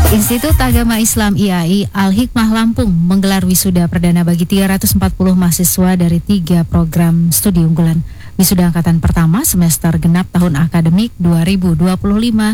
Institut Agama Islam IAI Al-Hikmah Lampung menggelar wisuda perdana bagi 340 mahasiswa dari 3 program studi unggulan. Wisuda angkatan pertama semester genap tahun akademik 2025-2026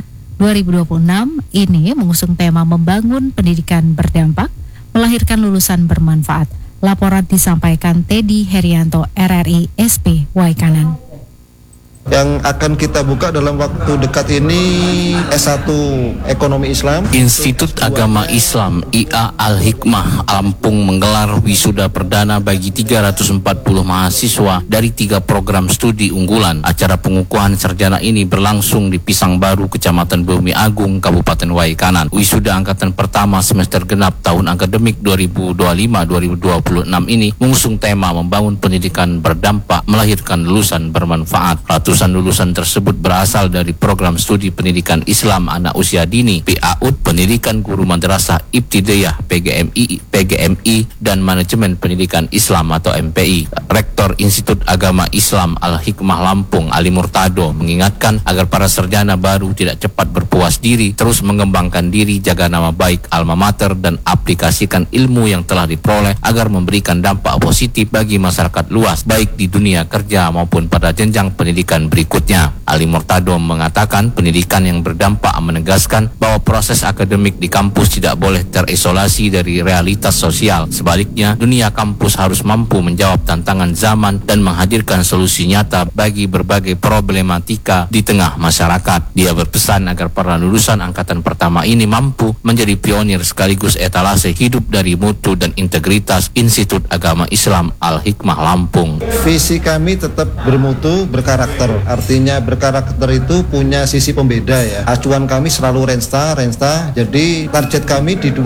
ini mengusung tema membangun pendidikan berdampak, melahirkan lulusan bermanfaat. Laporan disampaikan Teddy Herianto, RRI SP Waikanan. Yang akan kita buka dalam waktu dekat ini S1 Ekonomi Islam. Institut Agama Islam IA Al-Hikmah Lampung menggelar wisuda perdana bagi 340 mahasiswa dari 3 program studi unggulan. Acara pengukuhan sarjana ini berlangsung di Pisang Baru, Kecamatan Bumi Agung, Kabupaten Waikanan. Wisuda angkatan pertama semester genap tahun akademik 2025-2026 ini mengusung tema membangun pendidikan berdampak, melahirkan lulusan bermanfaat. Ratusan lulusan tersebut berasal dari program studi pendidikan Islam anak usia dini, PAUD, pendidikan guru madrasah Ibtidaiyah, PGMI, dan manajemen pendidikan Islam atau MPI. Rektor Institut Agama Islam Al-Hikmah Lampung, Ali Murtado, mengingatkan agar para sarjana baru tidak cepat berpuas diri, terus mengembangkan diri, jaga nama baik alma mater, dan aplikasikan ilmu yang telah diperoleh agar memberikan dampak positif bagi masyarakat luas, baik di dunia kerja maupun pada jenjang pendidikan berikutnya. Ali Murtado mengatakan pendidikan yang berdampak menegaskan bahwa proses akademik di kampus tidak boleh terisolasi dari realitas sosial. Sebaliknya, dunia kampus harus mampu menjawab tantangan zaman dan menghadirkan solusi nyata bagi berbagai problematika di tengah masyarakat. Dia berpesan agar para lulusan angkatan pertama ini mampu menjadi pionir sekaligus etalase hidup dari mutu dan integritas Institut Agama Islam Al-Hikmah Lampung. Visi kami tetap bermutu, berkarakter. Artinya berkarakter itu punya sisi pembeda ya. Acuan kami selalu Rensta. Jadi target kami di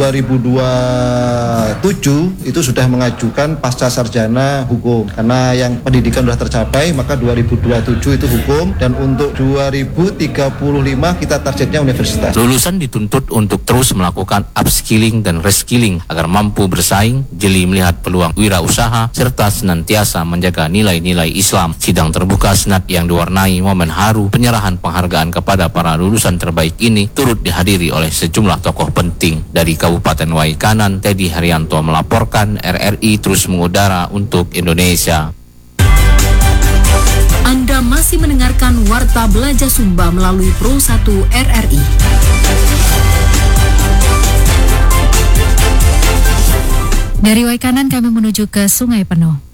2027 itu sudah mengajukan pasca sarjana hukum. Karena yang pendidikan sudah tercapai, maka 2027 itu hukum, dan untuk 2035 kita targetnya universitas. Lulusan dituntut untuk terus melakukan upskilling dan reskilling agar mampu bersaing, jeli melihat peluang wirausaha, serta senantiasa menjaga nilai-nilai Islam. Sidang terbuka Senat yang diwarnai momen haru penyerahan penghargaan kepada para lulusan terbaik ini turut dihadiri oleh sejumlah tokoh penting. Dari Kabupaten Waikanan, Teddy Herianto melaporkan, RRI terus mengudara untuk Indonesia. Anda masih mendengarkan Warta Belajar Sumba melalui Pro 1 RRI. Dari Waikanan kami menuju ke Sungai Penuh.